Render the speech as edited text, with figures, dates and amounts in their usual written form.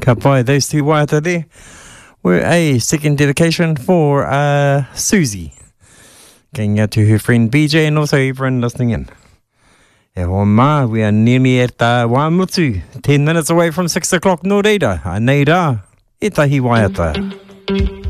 Ka pai, those two waiata there were a second dedication for Susie, going out to her friend BJ and also everyone listening in. E hoa mā, we are nearly at Waimutu, 10 minutes away from 6 o'clock no reira. A nei rā, e tahi waiata.